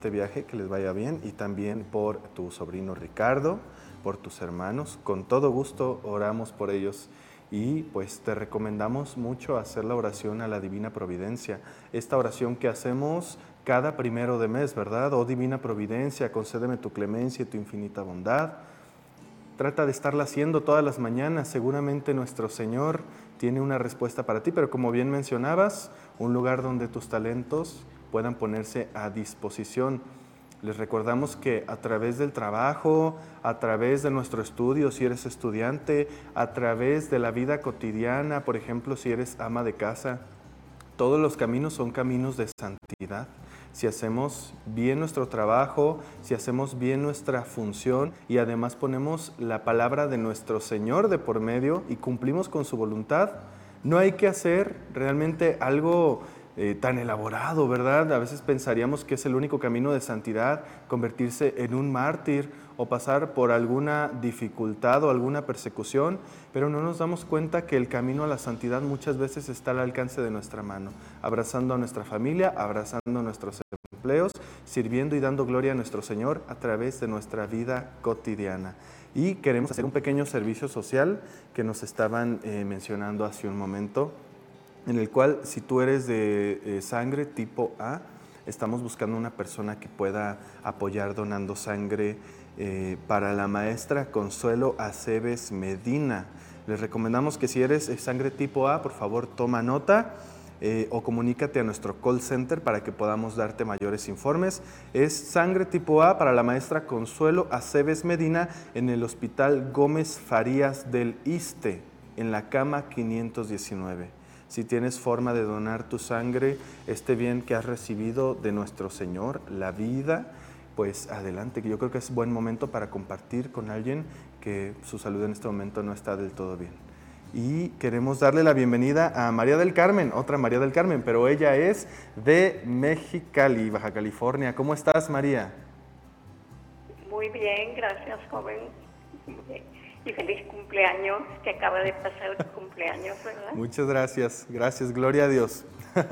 viaje, que les vaya bien, y también por tu sobrino Ricardo, por tus hermanos. Con todo gusto oramos por ellos y pues te recomendamos mucho hacer la oración a la Divina Providencia. Esta oración que hacemos cada 1 de mes, ¿verdad? Oh Divina Providencia, concédeme tu clemencia y tu infinita bondad. Trata de estarla haciendo todas las mañanas. Seguramente nuestro Señor tiene una respuesta para ti, pero como bien mencionabas, un lugar donde tus talentos puedan ponerse a disposición. Les recordamos que a través del trabajo, a través de nuestro estudio, si eres estudiante, a través de la vida cotidiana, por ejemplo, si eres ama de casa, todos los caminos son caminos de santidad. Si hacemos bien nuestro trabajo, si hacemos bien nuestra función y además ponemos la palabra de nuestro Señor de por medio y cumplimos con su voluntad, no hay que hacer realmente algo tan elaborado, ¿verdad? A veces pensaríamos que es el único camino de santidad, convertirse en un mártir o pasar por alguna dificultad o alguna persecución, pero no nos damos cuenta que el camino a la santidad muchas veces está al alcance de nuestra mano, abrazando a nuestra familia, abrazando nuestros empleos, sirviendo y dando gloria a nuestro Señor a través de nuestra vida cotidiana. Y queremos hacer un pequeño servicio social que nos estaban mencionando hace un momento, en el cual si tú eres de sangre tipo A, estamos buscando una persona que pueda apoyar donando sangre para la maestra Consuelo Aceves Medina. Les recomendamos que si eres sangre tipo A, por favor toma nota o comunícate a nuestro call center para que podamos darte mayores informes. Es sangre tipo A para la maestra Consuelo Aceves Medina en el Hospital Gómez Farías del Iste, en la cama 519. Si tienes forma de donar tu sangre, este bien que has recibido de nuestro Señor, la vida, pues adelante, que yo creo que es buen momento para compartir con alguien que su salud en este momento no está del todo bien. Y queremos darle la bienvenida a María del Carmen, otra María del Carmen, pero ella es de Mexicali, Baja California. ¿Cómo estás, María? Muy bien, gracias, joven. Y feliz cumpleaños, que acaba de pasar tu cumpleaños, ¿verdad? Muchas gracias, gracias, gloria a Dios.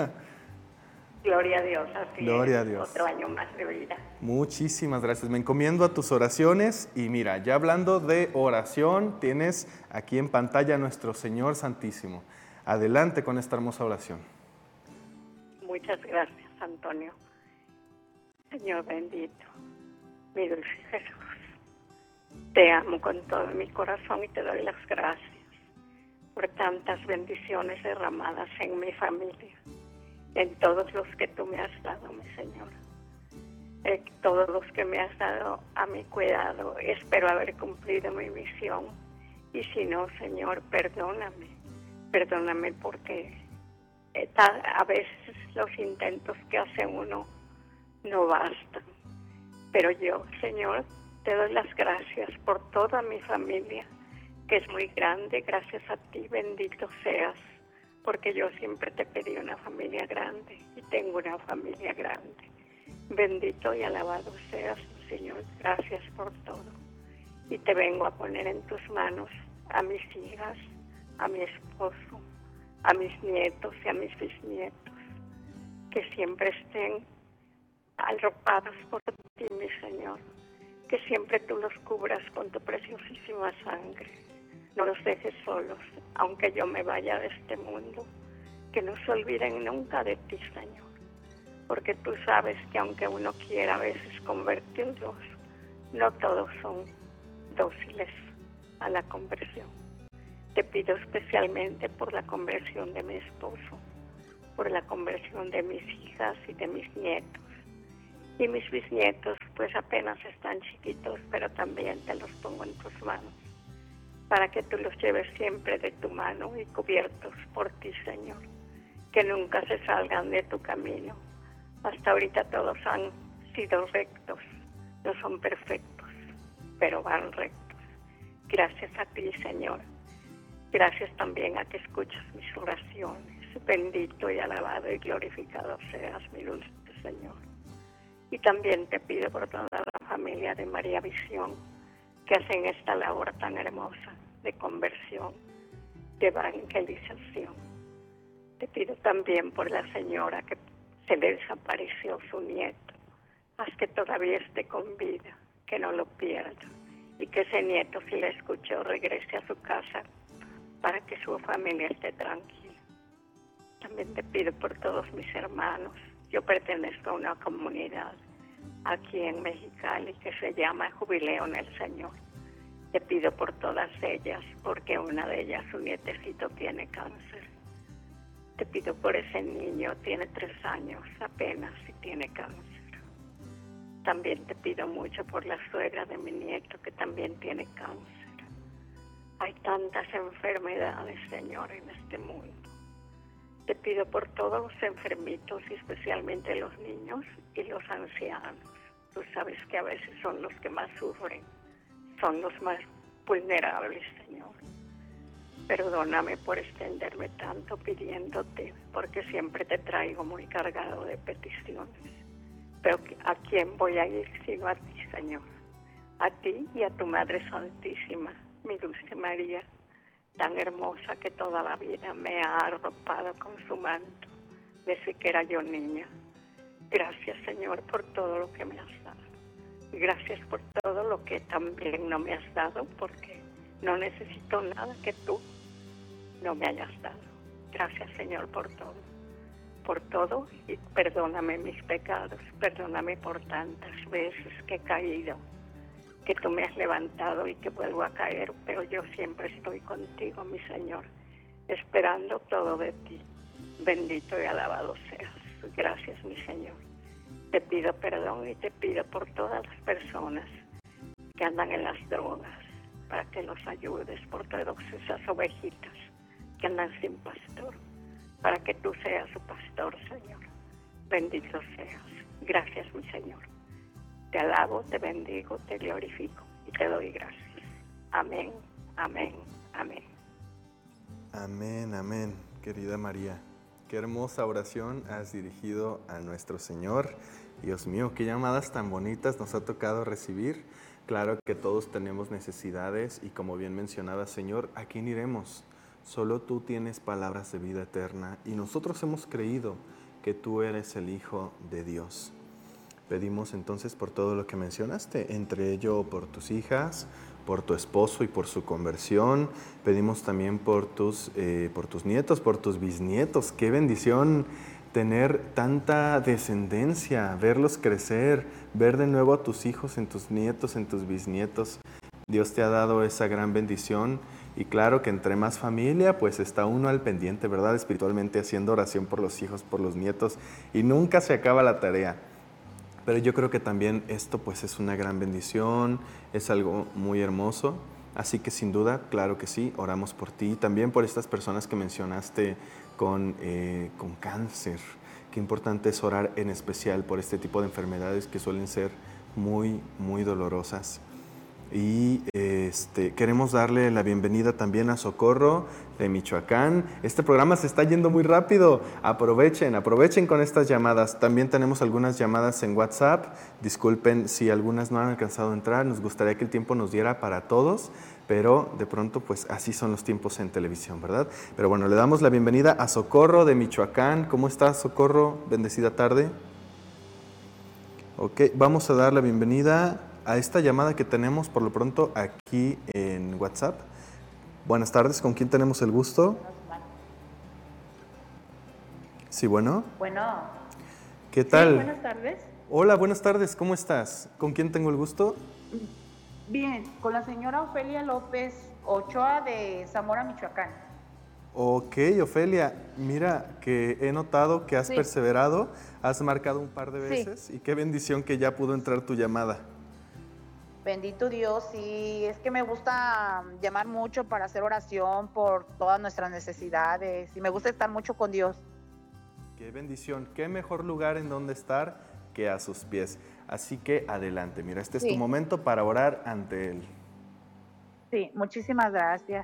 Gloria a Dios, así Gloria a es, Dios. otro año más de vida. Muchísimas gracias. Me encomiendo a tus oraciones y mira, ya hablando de oración, tienes aquí en pantalla a nuestro Señor Santísimo. Adelante con esta hermosa oración. Muchas gracias, Antonio. Señor bendito, mi dulce Jesús, te amo con todo mi corazón y te doy las gracias por tantas bendiciones derramadas en mi familia, en todos los que tú me has dado, mi Señor. Todos los que me has dado a mi cuidado, espero haber cumplido mi misión. Y si no, Señor, perdóname porque a veces los intentos que hace uno no bastan. Pero yo, Señor, te doy las gracias por toda mi familia, que es muy grande. Gracias a ti, bendito seas, porque yo siempre te pedí una familia grande y tengo una familia grande. Bendito y alabado seas, Señor, gracias por todo. Y te vengo a poner en tus manos a mis hijas, a mi esposo, a mis nietos y a mis bisnietos, que siempre estén arropados por ti, mi Señor, que siempre tú los cubras con tu preciosísima sangre. No los dejes solos, aunque yo me vaya de este mundo, que no se olviden nunca de ti, Señor. Porque tú sabes que aunque uno quiera a veces convertirlos, no todos son dóciles a la conversión. Te pido especialmente por la conversión de mi esposo, por la conversión de mis hijas y de mis nietos. Y mis bisnietos pues apenas están chiquitos, pero también te los pongo en tus manos, para que tú los lleves siempre de tu mano y cubiertos por ti, Señor. Que nunca se salgan de tu camino. Hasta ahorita todos han sido rectos, no son perfectos, pero van rectos. Gracias a ti, Señor. Gracias también a que escuchas mis oraciones. Bendito y alabado y glorificado seas, mi dulce Señor. Y también te pido por toda la familia de María Visión, que hacen esta labor tan hermosa de conversión, de evangelización. Te pido también por la señora que se le desapareció su nieto haz que todavía esté con vida, que no lo pierda, y que ese nieto, si le escuchó, regrese a su casa para que su familia esté tranquila. También te pido por todos mis hermanos. Yo pertenezco a una comunidad aquí en Mexicali que se llama Jubileo en el Señor. Te pido por todas ellas, porque una de ellas, su nietecito, tiene cáncer. Te pido por ese niño, tiene 3 años apenas y tiene cáncer. También te pido mucho por la suegra de mi nieto, que también tiene cáncer. Hay tantas enfermedades, Señor, en este mundo. Te pido por todos los enfermitos, y especialmente los niños y los ancianos. Tú sabes que a veces son los que más sufren, son los más vulnerables, Señor. Perdóname por extenderme tanto pidiéndote, porque siempre te traigo muy cargado de peticiones. Pero ¿a quién voy a ir sino a ti, Señor? A ti y a tu Madre Santísima, mi Dulce María, tan hermosa que toda la vida me ha arropado con su manto desde que era yo niña. Gracias, Señor, por todo lo que me has dado. Y gracias por todo lo que también no me has dado, porque no necesito nada que tú no me hayas dado. Gracias, Señor, por todo, y perdóname mis pecados, perdóname por tantas veces que he caído, que tú me has levantado y que vuelvo a caer, pero yo siempre estoy contigo, mi Señor, esperando todo de ti. Bendito y alabado seas. Gracias, mi Señor. Te pido perdón y te pido por todas las personas que andan en las drogas, para que los ayudes, por todas esas ovejitas que andan sin pastor, para que tú seas su pastor, Señor. Bendito seas. Gracias, mi Señor. Te alabo, te bendigo, te glorifico y te doy gracias. Amén, amén, amén. Amén, amén, querida María. Qué hermosa oración has dirigido a nuestro Señor. Dios mío, qué llamadas tan bonitas nos ha tocado recibir. Claro que todos tenemos necesidades y como bien mencionaba, Señor, ¿a quién iremos? Solo tú tienes palabras de vida eterna y nosotros hemos creído que tú eres el Hijo de Dios. Pedimos entonces por todo lo que mencionaste, entre ello por tus hijas, por tu esposo y por su conversión. Pedimos también por tus nietos, por tus bisnietos. Qué bendición tener tanta descendencia, verlos crecer, ver de nuevo a tus hijos en tus nietos, en tus bisnietos. Dios te ha dado esa gran bendición y claro que entre más familia, pues está uno al pendiente, ¿verdad? Espiritualmente haciendo oración por los hijos, por los nietos y nunca se acaba la tarea. Pero yo creo que también esto pues es una gran bendición, es algo muy hermoso. Así que sin duda, claro que sí, oramos por ti. También por estas personas que mencionaste con cáncer. Qué importante es orar en especial por este tipo de enfermedades que suelen ser muy, muy dolorosas. Y queremos darle la bienvenida también a Socorro de Michoacán. Este programa se está yendo muy rápido. Aprovechen con estas llamadas. También tenemos algunas llamadas en WhatsApp. Disculpen si algunas no han alcanzado a entrar. Nos gustaría que el tiempo nos diera para todos, pero de pronto pues así son los tiempos en televisión, ¿verdad? Pero bueno, le damos la bienvenida a Socorro de Michoacán. ¿Cómo estás, Socorro? Bendecida tarde. Ok, vamos a dar la bienvenida a esta llamada que tenemos por lo pronto aquí en WhatsApp. Buenas tardes, ¿con quién tenemos el gusto? Sí, bueno. Bueno. ¿Qué tal? Sí, buenas tardes. Hola, buenas tardes, ¿cómo estás? ¿Con quién tengo el gusto? Bien, con la señora Ofelia López Ochoa de Zamora, Michoacán. Ok, Ofelia, mira que he notado que has perseverado, has marcado un par de veces y qué bendición que ya pudo entrar tu llamada. Bendito Dios, sí, es que me gusta llamar mucho para hacer oración por todas nuestras necesidades y me gusta estar mucho con Dios. Qué bendición, qué mejor lugar en donde estar que a sus pies. Así que adelante, mira, este es tu momento para orar ante Él. Sí, muchísimas gracias.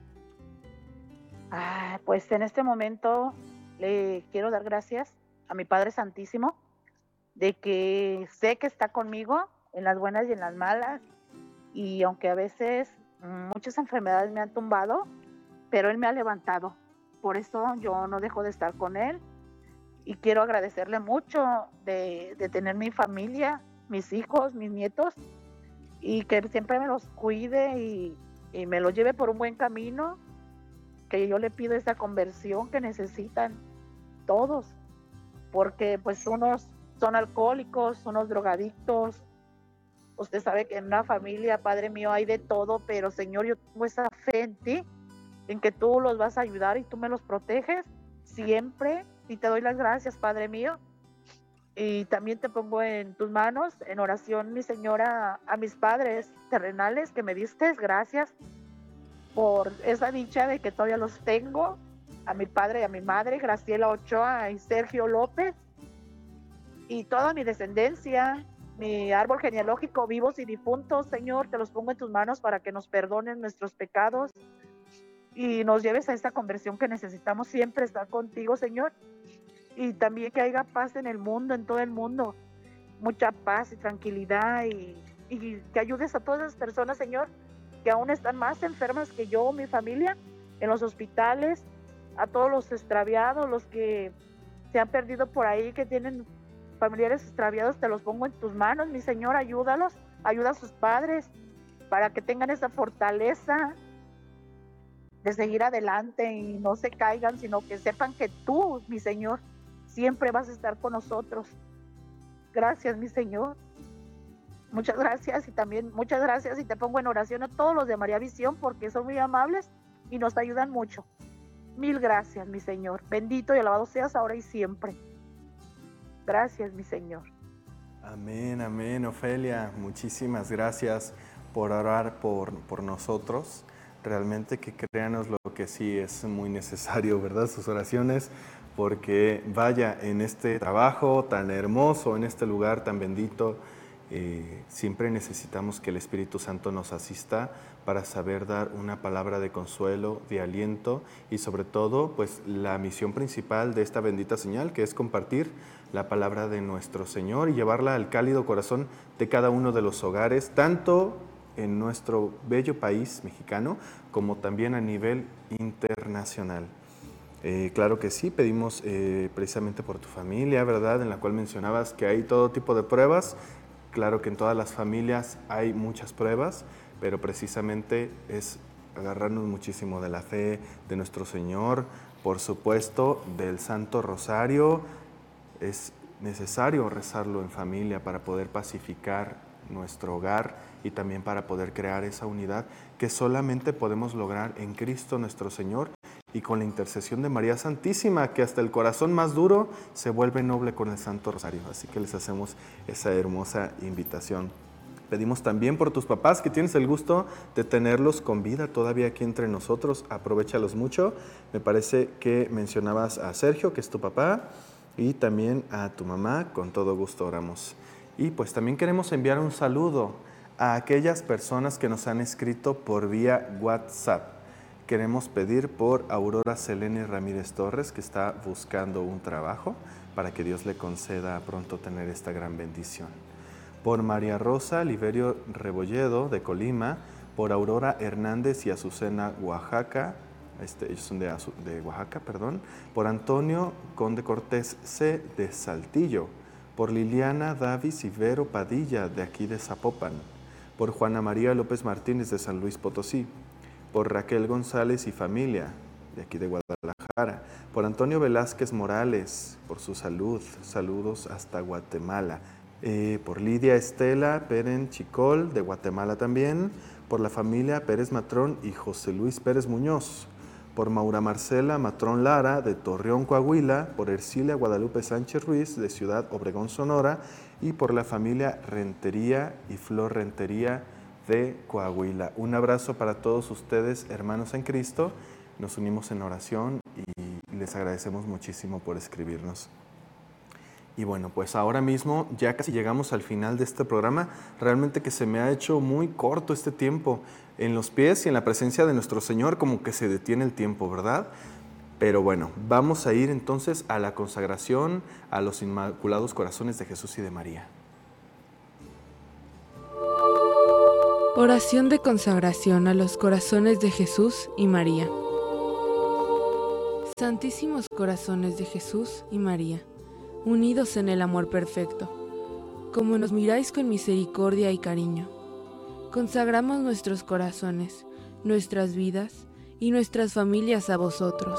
Pues en este momento le quiero dar gracias a mi Padre Santísimo de que sé que está conmigo en las buenas y en las malas, y aunque a veces muchas enfermedades me han tumbado, pero Él me ha levantado. Por eso yo no dejo de estar con Él y quiero agradecerle mucho de tener mi familia mis hijos, mis nietos, y que siempre me los cuide y me los lleve por un buen camino, que yo le pido esa conversión que necesitan todos, porque pues unos son alcohólicos, unos drogadictos. Usted sabe que en una familia, Padre mío, hay de todo, pero Señor, yo tengo esa fe en ti, en que tú los vas a ayudar y tú me los proteges siempre, y te doy las gracias, Padre mío. Y también te pongo en tus manos, en oración, mi Señora, a mis padres terrenales que me diste, gracias por esa dicha de que todavía los tengo, a mi padre y a mi madre, Graciela Ochoa y Sergio López, y toda mi descendencia, mi árbol genealógico, vivos y difuntos, Señor, te los pongo en tus manos para que nos perdonen nuestros pecados y nos lleves a esta conversión que necesitamos siempre estar contigo, Señor. Y también que haya paz en el mundo, en todo el mundo, mucha paz y tranquilidad, y que ayudes a todas las personas, Señor, que aún están más enfermas que yo, mi familia, en los hospitales, a todos los extraviados, los que se han perdido por ahí, que tienen familiares extraviados, te los pongo en tus manos, mi Señor, ayúdalos, ayuda a sus padres para que tengan esa fortaleza de seguir adelante y no se caigan, sino que sepan que tú, mi Señor, siempre vas a estar con nosotros. Gracias, mi Señor. Muchas gracias, y también muchas gracias, y te pongo en oración a todos los de María Visión, porque son muy amables y nos ayudan mucho. Mil gracias, mi Señor. Bendito y alabado seas ahora y siempre. Gracias, mi Señor. Amén, amén, Ofelia. Muchísimas gracias por orar por nosotros. Realmente que créanos lo que sí es muy necesario, ¿verdad? Sus oraciones, porque vaya, en este trabajo tan hermoso, en este lugar tan bendito, siempre necesitamos que el Espíritu Santo nos asista para saber dar una palabra de consuelo, de aliento, y sobre todo, pues la misión principal de esta bendita señal, que es compartir la palabra de nuestro Señor y llevarla al cálido corazón de cada uno de los hogares, tanto en nuestro bello país mexicano, como también a nivel internacional. Claro que sí, pedimos precisamente por tu familia, ¿verdad? En la cual mencionabas que hay todo tipo de pruebas. Claro que en todas las familias hay muchas pruebas, pero precisamente es agarrarnos muchísimo de la fe de nuestro Señor, por supuesto, del Santo Rosario. Es necesario rezarlo en familia para poder pacificar nuestro hogar y también para poder crear esa unidad que solamente podemos lograr en Cristo nuestro Señor y con la intercesión de María Santísima, que hasta el corazón más duro se vuelve noble con el Santo Rosario. Así que les hacemos esa hermosa invitación. Pedimos también por tus papás, que tienes el gusto de tenerlos con vida todavía aquí entre nosotros. Aprovéchalos mucho. Me parece que mencionabas a Sergio, que es tu papá, y también a tu mamá. Con todo gusto oramos. Y pues también queremos enviar un saludo a aquellas personas que nos han escrito por vía WhatsApp. Queremos pedir por Aurora Selene Ramírez Torres, que está buscando un trabajo, para que Dios le conceda pronto tener esta gran bendición. Por María Rosa Liberio Rebolledo, de Colima. Por Aurora Hernández y Azucena Oaxaca. Ellos son de Oaxaca, perdón. Por Antonio Conde Cortés C., de Saltillo. Por Liliana Davis Ibero Padilla, de aquí de Zapopan. Por Juana María López Martínez, de San Luis Potosí. Por Raquel González y familia, de aquí de Guadalajara. Por Antonio Velázquez Morales, por su salud. Saludos hasta Guatemala. Por Lidia Estela Peren Chicol, de Guatemala también. Por la familia Pérez Matrón y José Luis Pérez Muñoz. Por Maura Marcela Matrón Lara, de Torreón, Coahuila. Por Ercilia Guadalupe Sánchez Ruiz, de Ciudad Obregón, Sonora. Y por la familia Rentería y Flor Rentería, de Coahuila. Un abrazo para todos ustedes, hermanos en Cristo. Nos unimos en oración y les agradecemos muchísimo por escribirnos. Y bueno, pues ahora mismo ya casi llegamos al final de este programa. Realmente que se me ha hecho muy corto este tiempo. En los pies y en la presencia de nuestro Señor como que se detiene el tiempo, ¿verdad? Pero bueno, vamos a ir entonces a la consagración a los Inmaculados Corazones de Jesús y de María. Oración de consagración a los corazones de Jesús y María. Santísimos corazones de Jesús y María, unidos en el amor perfecto, como nos miráis con misericordia y cariño. Consagramos nuestros corazones, nuestras vidas y nuestras familias a vosotros.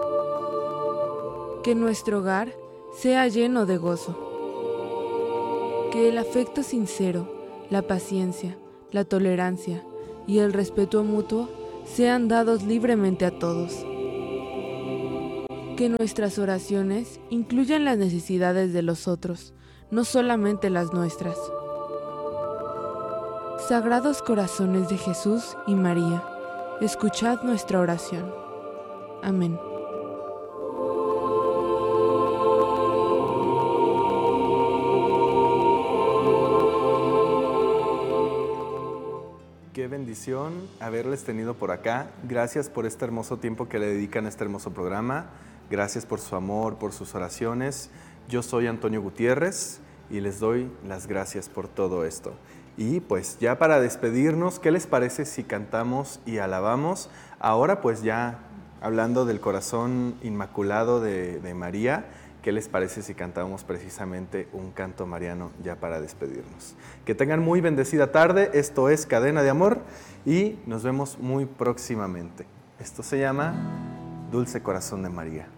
Que nuestro hogar sea lleno de gozo. Que el afecto sincero, la paciencia, la tolerancia y el respeto mutuo sean dados libremente a todos. Que nuestras oraciones incluyan las necesidades de los otros, no solamente las nuestras. Sagrados corazones de Jesús y María, escuchad nuestra oración. Amén. Qué bendición haberles tenido por acá. Gracias por este hermoso tiempo que le dedican a este hermoso programa. Gracias por su amor, por sus oraciones. Yo soy Antonio Gutiérrez y les doy las gracias por todo esto. Y pues ya para despedirnos, ¿qué les parece si cantamos y alabamos? Ahora pues ya hablando del corazón inmaculado de María, ¿qué les parece si cantamos precisamente un canto mariano ya para despedirnos? Que tengan muy bendecida tarde. Esto es Cadena de Amor y nos vemos muy próximamente. Esto se llama Dulce Corazón de María.